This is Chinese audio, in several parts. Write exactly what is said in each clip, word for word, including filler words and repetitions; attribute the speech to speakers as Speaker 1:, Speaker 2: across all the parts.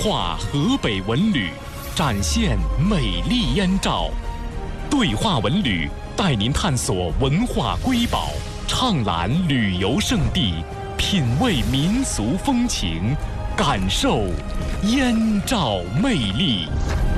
Speaker 1: 画河北文旅，展现美丽燕赵。对话文旅带您探索文化瑰宝，畅览旅游胜地，品味民俗风情，感受燕赵魅力。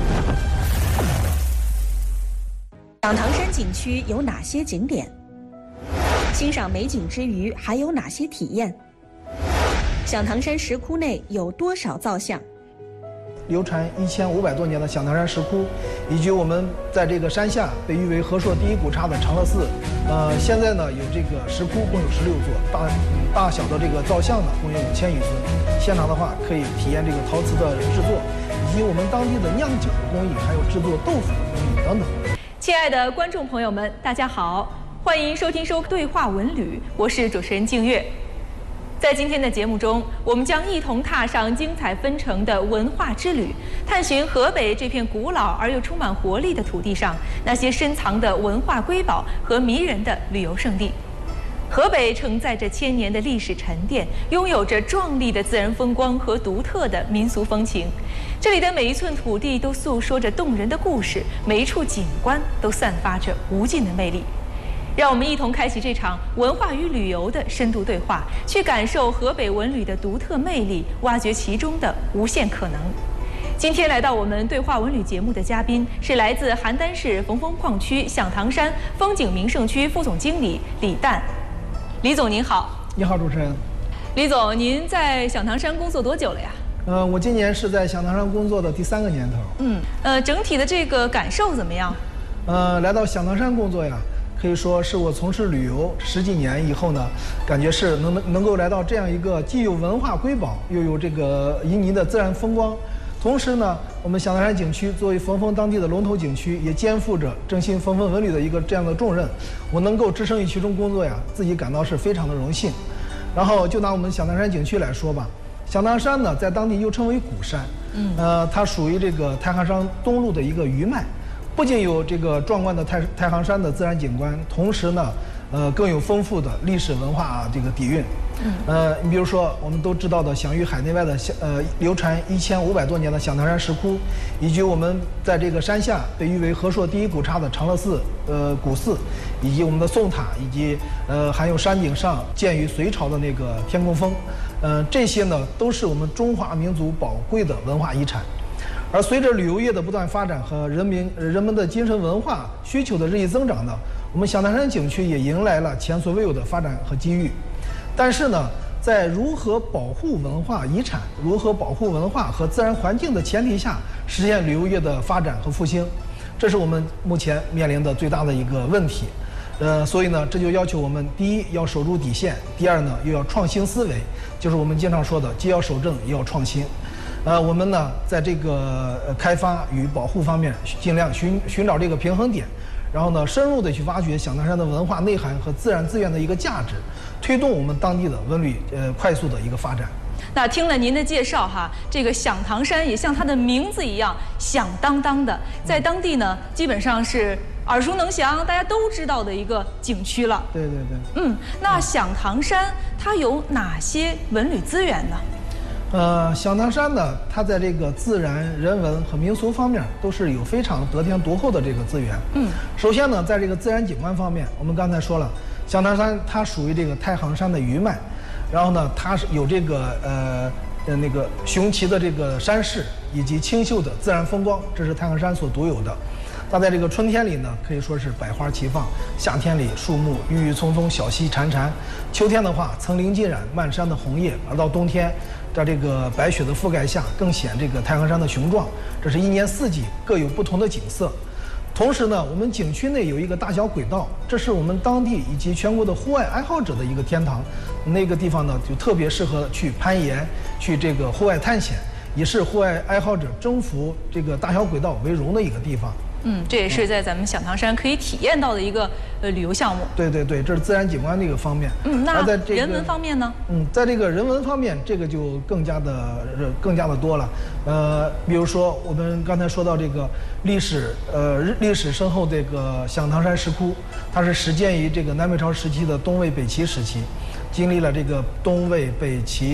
Speaker 2: 响堂山景区有哪些景点？欣赏美景之余还有哪些体验？响堂山石窟内有多少造像？
Speaker 3: 流传一千五百多年的响堂山石窟，以及我们在这个山下被誉为和硕第一古刹的长乐寺，呃，现在呢有这个石窟共有十六座，大大小的这个造像呢共有五千余尊。现场的话可以体验这个陶瓷的制作，以及我们当地的酿酒的工艺，还有制作豆腐的工艺等等。
Speaker 4: 亲爱的观众朋友们，大家好，欢迎收听收对话文旅，我是主持人静月。在今天的节目中，我们将一同踏上精彩纷呈的文化之旅，探寻河北这片古老而又充满活力的土地上那些深藏的文化瑰宝和迷人的旅游胜地。河北承载着千年的历史沉淀，拥有着壮丽的自然风光和独特的民俗风情。这里的每一寸土地都诉说着动人的故事，每一处景观都散发着无尽的魅力。让我们一同开启这场文化与旅游的深度对话，去感受河北文旅的独特魅力，挖掘其中的无限可能。今天来到我们对话文旅节目的嘉宾是来自邯郸市逢风矿区响堂山风景名胜区副总经理李诞。李总您好。
Speaker 3: 你好，主持人。
Speaker 4: 李总，您在响堂山工作多久了呀？
Speaker 3: 呃，我今年是在响堂山工作的第三个年头。
Speaker 4: 嗯，呃，整体的这个感受怎么样？
Speaker 3: 呃，来到响堂山工作呀，可以说是我从事旅游十几年以后呢，感觉是能能够来到这样一个既有文化瑰宝，又有这个旖旎的自然风光。同时呢，我们响堂山景区作为逢风当地的龙头景区，也肩负着振兴逢风文旅的一个这样的重任。我能够置身于其中工作呀，自己感到是非常的荣幸。然后就拿我们响堂山景区来说吧，响堂山呢，在当地又称为古山，嗯，呃，它属于这个太行山东麓的一个余脉。不仅有这个壮观的太太行山的自然景观，同时呢，呃，更有丰富的历史文化、啊、这个底蕴。嗯，呃，你比如说我们都知道的享誉海内外的呃流传一千五百多年的响堂山石窟，以及我们在这个山下被誉为和硕第一古刹的长乐寺呃古寺，以及我们的宋塔，以及呃还有山顶上建于隋朝的那个天宫峰，呃，这些呢都是我们中华民族宝贵的文化遗产。而随着旅游业的不断发展和人民人们的精神文化需求的日益增长呢，我们响堂山景区也迎来了前所未有的发展和机遇。但是呢，在如何保护文化遗产、如何保护文化和自然环境的前提下，实现旅游业的发展和复兴，这是我们目前面临的最大的一个问题。呃，所以呢，这就要求我们第一要守住底线，第二呢又要创新思维，就是我们经常说的，既要守正也要创新。呃，我们呢，在这个开发与保护方面，尽量寻寻找这个平衡点，然后呢，深入的去挖掘响堂山的文化内涵和自然资源的一个价值，推动我们当地的文旅呃快速的一个发展。
Speaker 4: 那听了您的介绍哈，这个响堂山也像它的名字一样响当当的，在当地呢，基本上是耳熟能详，大家都知道的一个景区了。
Speaker 3: 对对对。
Speaker 4: 嗯，那响堂山它有哪些文旅资源呢？
Speaker 3: 呃，响堂山呢，它在这个自然、人文和民俗方面都是有非常得天独厚的这个资源。嗯，首先呢，在这个自然景观方面，我们刚才说了，响堂山它属于这个太行山的余脉，然后呢，它是有这个呃呃那个雄奇的这个山势以及清秀的自然风光，这是太行山所独有的。它在这个春天里呢，可以说是百花齐放；夏天里树木郁郁葱葱，小溪潺潺；秋天的话，层林尽染，漫山的红叶；而到冬天，在这个白雪的覆盖下，更显这个太行山的雄壮。这是一年四季各有不同的景色。同时呢，我们景区内有一个大小轨道，这是我们当地以及全国的户外爱好者的一个天堂。那个地方呢，就特别适合去攀岩、去这个户外探险，也是户外爱好者征服这个大小轨道为荣的一个地方。
Speaker 4: 嗯，这也是在咱们响堂山可以体验到的一个呃旅游项目。
Speaker 3: 对对对，这是自然景观的一个方面。
Speaker 4: 嗯，那
Speaker 3: 在这个
Speaker 4: 人文方面呢？
Speaker 3: 嗯，在这个人文方面，这个就更加的更加的多了。呃，比如说我们刚才说到这个历史，呃，历史深厚这个响堂山石窟，它是始建于这个南北朝时期的东魏、北齐时期，经历了这个东魏、北齐。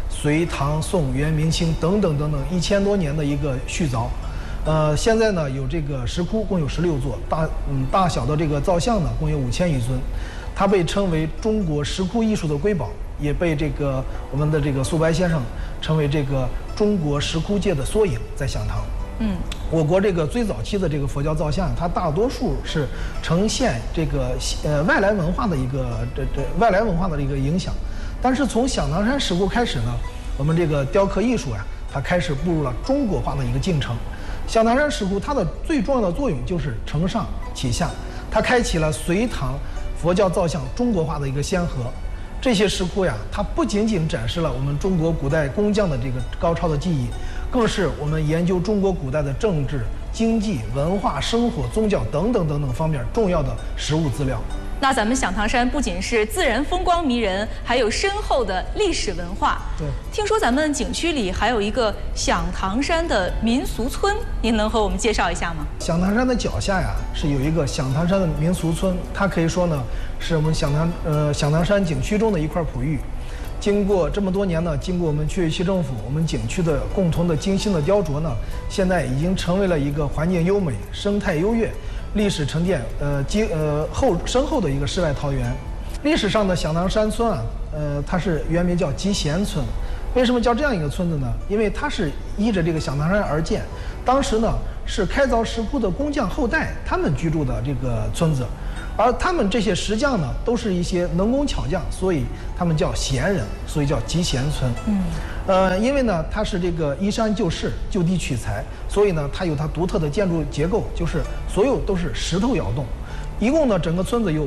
Speaker 3: 隋唐宋元明清等等等等一千多年的一个续凿。呃，现在呢有这个石窟，共有十六座，大嗯大小的这个造像呢共有五千余尊，它被称为中国石窟艺术的瑰宝，也被这个我们的这个苏白先生称为这个中国石窟界的缩影，在响堂。嗯，我国这个最早期的这个佛教造像，它大多数是呈现这个呃外来文化的一个这这外来文化的一个影响，但是从响堂山石窟开始呢，我们这个雕刻艺术呀，它开始步入了中国化的一个进程。响堂山石窟它的最重要的作用就是承上启下，它开启了隋唐佛教造像中国化的一个先河。这些石窟呀，它不仅仅展示了我们中国古代工匠的这个高超的技艺，更是我们研究中国古代的政治、经济、文化、生活、宗教等等等等方面重要的实物资料。
Speaker 4: 那咱们响堂山不仅是自然风光迷人，还有深厚的历史文化。
Speaker 3: 对，
Speaker 4: 听说咱们景区里还有一个响堂山的民俗村，您能和我们介绍一下吗？
Speaker 3: 响堂山的脚下呀，是有一个响堂山的民俗村，它可以说呢，是我们响堂呃响堂山景区中的一块璞玉。经过这么多年呢，经过我们区域区政府、我们景区的共同的精心的雕琢呢，现在已经成为了一个环境优美、生态优越、历史沉淀呃积呃厚深厚的一个世外桃源。历史上的响堂山村啊，呃，它是原名叫集贤村。为什么叫这样一个村子呢？因为它是依着这个响堂山而建，当时呢是开凿石窟的工匠后代他们居住的这个村子。而他们这些石匠呢，都是一些能工巧匠，所以他们叫贤人，所以叫集贤村。嗯，呃，因为呢，它是这个依山就势、就地取材，所以呢，它有它独特的建筑结构，就是所有都是石头窑洞。一共呢，整个村子有